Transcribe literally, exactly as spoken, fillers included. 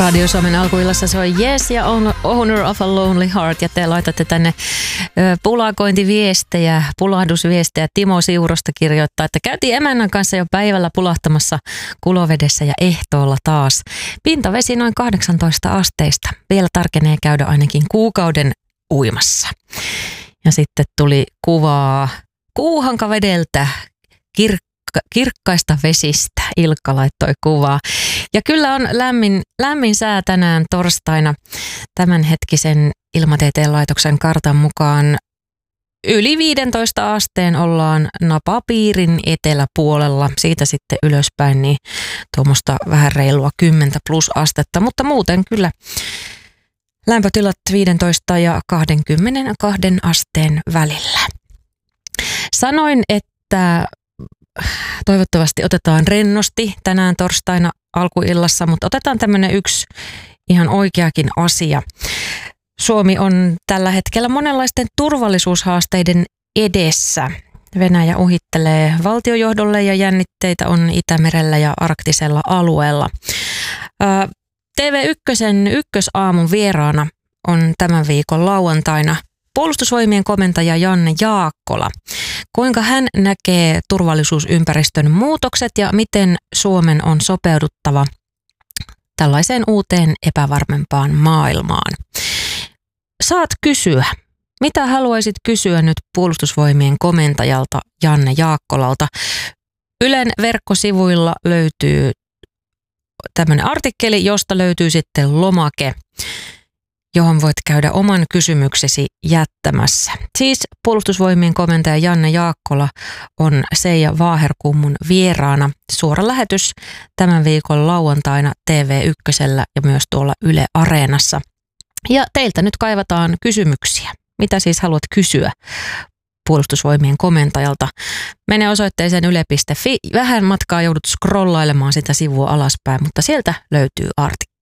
Radio Suomen alkuillassa se on Yes ja Owner of a Lonely Heart, ja te laitatte tänne pulakointiviestejä, pulahdusviestejä. Timo Siurosta kirjoittaa, että käytiin emännän kanssa jo päivällä pulahtamassa kulovedessä ja ehtoolla taas. Pintavesi noin kahdeksantoista asteista. Vielä tarkenee käydä ainakin kuukauden uimassa. Ja sitten tuli kuvaa Kuuhankavedeltä, kirkko. Kirkkaista vesistä. Ilkka laittoi kuvaa. Ja kyllä on lämmin, lämmin sää tänään torstaina tämänhetkisen Ilmatieteen laitoksen kartan mukaan. Yli viidentoista asteen ollaan napapiirin eteläpuolella. Siitä sitten ylöspäin niin tuommoista vähän reilua kymmentä plus astetta. Mutta muuten kyllä lämpötilat viisitoista ja kaksikymmentäkaksi asteen välillä. Sanoin, että toivottavasti otetaan rennosti tänään torstaina alkuillassa, mutta otetaan tämmöinen yksi ihan oikeakin asia. Suomi on tällä hetkellä monenlaisten turvallisuushaasteiden edessä. Venäjä uhittelee valtiojohdolle ja jännitteitä on Itämerellä ja arktisella alueella. T V yksi ykkösaamun vieraana on tämän viikon lauantaina Puolustusvoimien komentaja Janne Jaakkola. Kuinka hän näkee turvallisuusympäristön muutokset ja miten Suomen on sopeuduttava tällaiseen uuteen epävarmempaan maailmaan? Saat kysyä. Mitä haluaisit kysyä nyt Puolustusvoimien komentajalta Janne Jaakkolalta? Ylen verkkosivuilla löytyy tämmöinen artikkeli, josta löytyy sitten lomake, johon voit käydä oman kysymyksesi jättämässä. Siis Puolustusvoimien komentaja Janne Jaakkola on Seija Vaaherkummun vieraana. Suora lähetys tämän viikon lauantaina T V yksi ja myös tuolla Yle Areenassa. Ja teiltä nyt kaivataan kysymyksiä. Mitä siis haluat kysyä Puolustusvoimien komentajalta? Mene osoitteeseen yle piste fi. Vähän matkaa joudut scrollailemaan sitä sivua alaspäin, mutta sieltä löytyy artikkeli.